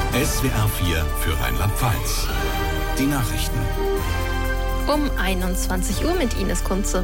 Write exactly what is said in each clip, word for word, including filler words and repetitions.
S W R vier für Rheinland-Pfalz. Die Nachrichten. Um einundzwanzig Uhr mit Ines Kunze.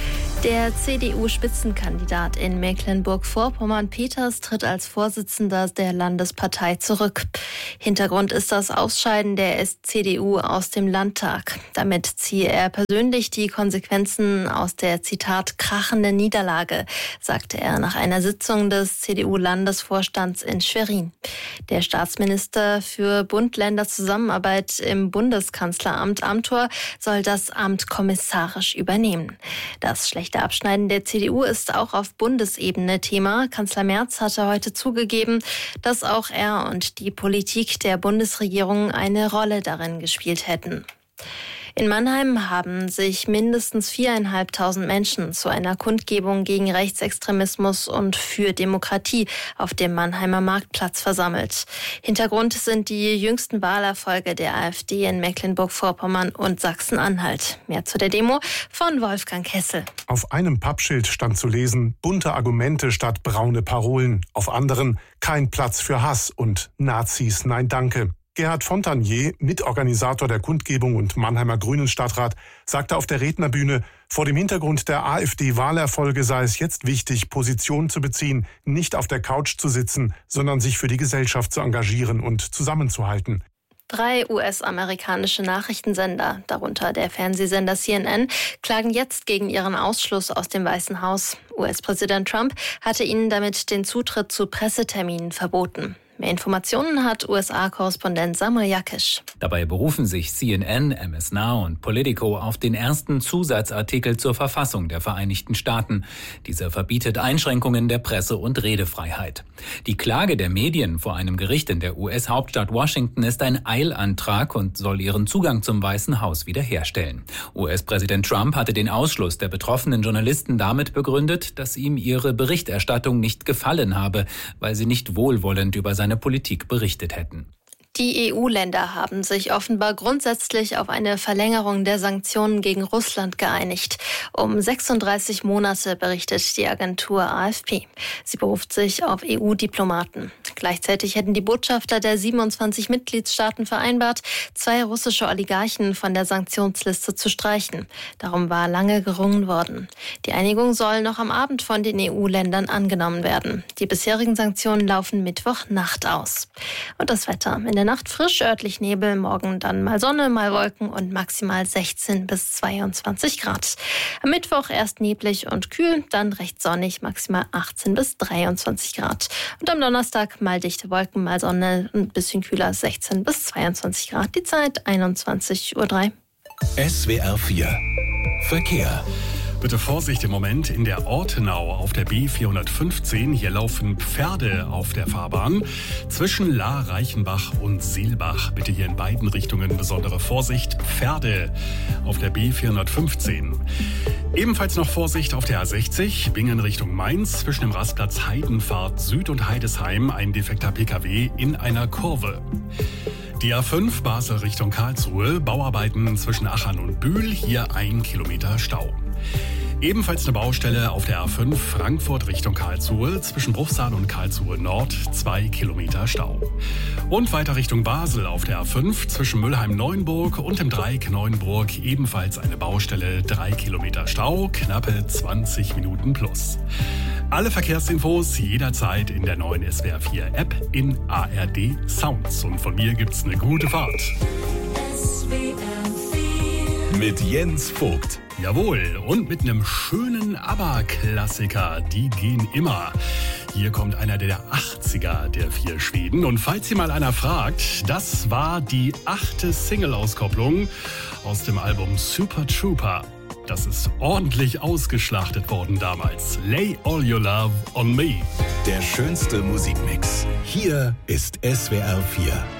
Der C D U-Spitzenkandidat in Mecklenburg-Vorpommern Peters tritt als Vorsitzender der Landespartei zurück. Hintergrund ist das Ausscheiden der C D U aus dem Landtag. Damit ziehe er persönlich die Konsequenzen aus der, Zitat, krachenden Niederlage, sagte er nach einer Sitzung des C D U-Landesvorstands in Schwerin. Der Staatsminister für Bund-Länder-Zusammenarbeit im Bundeskanzleramt Amthor soll das Amt kommissarisch übernehmen. Das schlechte Abschneiden der C D U ist auch auf Bundesebene Thema. Kanzler Merz hatte heute zugegeben, dass auch er und die Politik der Bundesregierung eine Rolle darin gespielt hätten. In Mannheim haben sich mindestens viereinhalbtausend Menschen zu einer Kundgebung gegen Rechtsextremismus und für Demokratie auf dem Mannheimer Marktplatz versammelt. Hintergrund sind die jüngsten Wahlerfolge der AfD in Mecklenburg-Vorpommern und Sachsen-Anhalt. Mehr zu der Demo von Wolfgang Kessel. Auf einem Pappschild stand zu lesen: bunte Argumente statt braune Parolen. Auf anderen: kein Platz für Hass und Nazis, nein danke. Gerhard Fontanier, Mitorganisator der Kundgebung und Mannheimer Grünen-Stadtrat, sagte auf der Rednerbühne, vor dem Hintergrund der AfD-Wahlerfolge sei es jetzt wichtig, Position zu beziehen, nicht auf der Couch zu sitzen, sondern sich für die Gesellschaft zu engagieren und zusammenzuhalten. Drei U S-amerikanische Nachrichtensender, darunter der Fernsehsender C N N, klagen jetzt gegen ihren Ausschluss aus dem Weißen Haus. U S-Präsident Trump hatte ihnen damit den Zutritt zu Presseterminen verboten. Mehr Informationen hat U S A-Korrespondent Samuel Jakisch. Dabei berufen sich C N N, M S Now und Politico auf den ersten Zusatzartikel zur Verfassung der Vereinigten Staaten. Dieser verbietet Einschränkungen der Presse- und Redefreiheit. Die Klage der Medien vor einem Gericht in der U S-Hauptstadt Washington ist ein Eilantrag und soll ihren Zugang zum Weißen Haus wiederherstellen. U S-Präsident Trump hatte den Ausschluss der betroffenen Journalisten damit begründet, dass ihm ihre Berichterstattung nicht gefallen habe, weil sie nicht wohlwollend über seine Politik berichtet hätten. Die E U-Länder haben sich offenbar grundsätzlich auf eine Verlängerung der Sanktionen gegen Russland geeinigt. Um sechsunddreißig Monate, berichtet die Agentur A F P. Sie beruft sich auf E U-Diplomaten. Gleichzeitig hätten die Botschafter der siebenundzwanzig Mitgliedstaaten vereinbart, zwei russische Oligarchen von der Sanktionsliste zu streichen. Darum war lange gerungen worden. Die Einigung soll noch am Abend von den E U-Ländern angenommen werden. Die bisherigen Sanktionen laufen Mittwochnacht aus. Und das Wetter. In der Nacht frisch, örtlich Nebel, morgen dann mal Sonne, mal Wolken und maximal sechzehn bis zweiundzwanzig Grad. Am Mittwoch erst neblig und kühl, dann recht sonnig, maximal achtzehn bis dreiundzwanzig Grad. Und am Donnerstag mal dichte Wolken, mal Sonne, ein bisschen kühler, sechzehn bis zweiundzwanzig Grad. Die Zeit einundzwanzig Uhr drei. S W R vier Verkehr. Bitte Vorsicht im Moment in der Ortenau auf der B vierhundertfünfzehn. Hier laufen Pferde auf der Fahrbahn zwischen La, Reichenbach und Seelbach. Bitte hier in beiden Richtungen besondere Vorsicht. Pferde auf der B vierhundertfünfzehn. Ebenfalls noch Vorsicht auf der A sechzig, Bingen Richtung Mainz, zwischen dem Rastplatz Heidenfahrt Süd und Heidesheim, ein defekter P K W in einer Kurve. Die A fünf Basel Richtung Karlsruhe, Bauarbeiten zwischen Achern und Bühl, hier ein Kilometer Stau. Ebenfalls eine Baustelle auf der A fünf Frankfurt Richtung Karlsruhe, zwischen Bruchsal und Karlsruhe Nord, zwei Kilometer Stau. Und weiter Richtung Basel auf der A fünf zwischen Müllheim-Neuenburg und dem Dreieck Neuenburg, ebenfalls eine Baustelle, drei Kilometer Stau, knappe zwanzig Minuten plus. Alle Verkehrsinfos jederzeit in der neuen S W R vier App in A R D Sounds. Und von mir gibt's eine gute Fahrt. S W R vier mit Jens Vogt. Jawohl, und mit einem schönen ABBA-Klassiker, die gehen immer. Hier kommt einer der achtziger der vier Schweden. Und falls Sie mal einer fragt, das war die achte Single-Auskopplung aus dem Album Super Trooper. Das ist ordentlich ausgeschlachtet worden damals. Lay all your love on me. Der schönste Musikmix. Hier ist S W R vier.